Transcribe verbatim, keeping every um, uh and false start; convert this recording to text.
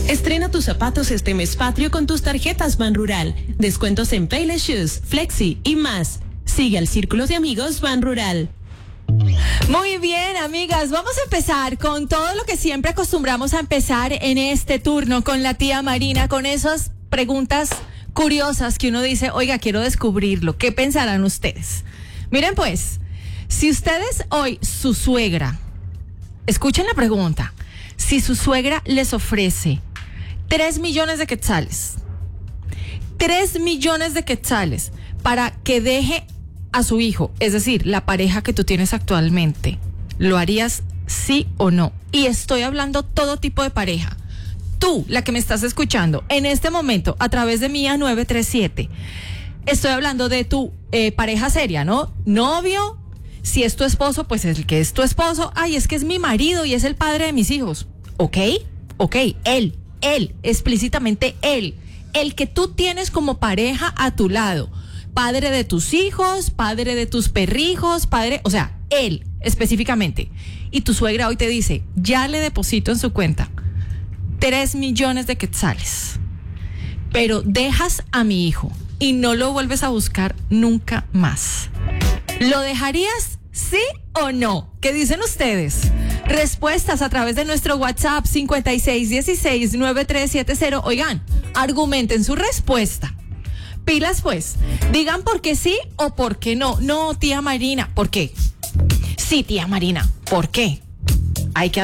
Estrena tus zapatos este mes patrio con tus tarjetas Banrural. Descuentos en Payless Shoes, Flexi y más. Sigue al Círculo de Amigos Banrural. Muy bien, amigas, vamos a empezar con todo lo que siempre acostumbramos a empezar en este turno con la tía Marina, con esas preguntas curiosas que uno dice, oiga, quiero descubrirlo, ¿qué pensarán ustedes? Miren pues, si ustedes hoy, su suegra, escuchen la pregunta, si su suegra les ofrece tres millones de quetzales, tres millones de quetzales para que deje a su hijo, es decir, la pareja que tú tienes actualmente, ¿lo harías sí o no? Y estoy hablando todo tipo de pareja. Tú, la que me estás escuchando en este momento a través de Mía nueve tres siete, estoy hablando de tu eh, pareja seria, ¿no? Novio, si es tu esposo, pues el que es tu esposo, ay, es que es mi marido y es el padre de mis hijos. ¿Ok? Ok, él, él, explícitamente él, el que tú tienes como pareja a tu lado. Padre de tus hijos, padre de tus perrijos, padre, o sea, él específicamente. Y tu suegra hoy te dice, ya le deposito en su cuenta tres millones de quetzales, pero dejas a mi hijo y no lo vuelves a buscar nunca más. ¿Lo dejarías sí o no? ¿Qué dicen ustedes? Respuestas a través de nuestro WhatsApp cincuenta y seis dieciséis noventa y tres setenta. Oigan, argumenten su respuesta. Pilas pues, digan por qué sí o por qué no. No, tía Marina, ¿por qué? Sí, tía Marina, ¿por qué? Hay que